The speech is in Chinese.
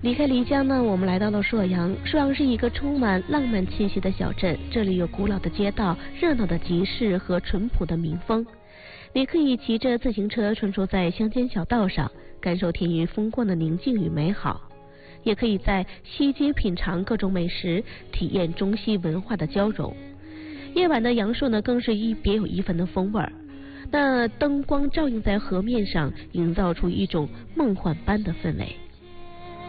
离开漓江呢，我们来到了朔阳。朔阳是一个充满浪漫气息的小镇，这里有古老的街道、热闹的集市和淳朴的民风。你可以骑着自行车穿梭在乡间小道上，感受田园风光的宁静与美好；也可以在西街品尝各种美食，体验中西文化的交融。夜晚的阳朔呢，更是别有一番的风味儿。那灯光照映在河面上，营造出一种梦幻般的氛围。